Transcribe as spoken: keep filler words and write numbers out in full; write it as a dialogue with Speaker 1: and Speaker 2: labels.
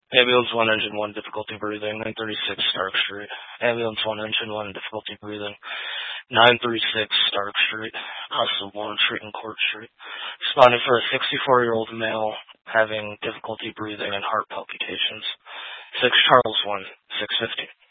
Speaker 1: Ambulance one, engine one, difficulty breathing, nine thirty-six Stark Street. Ambulance one, engine one, difficulty breathing, nine thirty-six Stark Street, Hospital Warren Street and Court Street. Responding for a sixty-four-year-old male having difficulty breathing and heart palpitations. six Charles one, six fifty.